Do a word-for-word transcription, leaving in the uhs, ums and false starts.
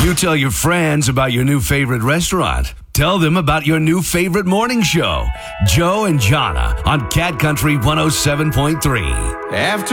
You tell your friends about your new favorite restaurant. Tell them about your new favorite morning show. Joe and Jonna on Cat Country one oh seven point three. After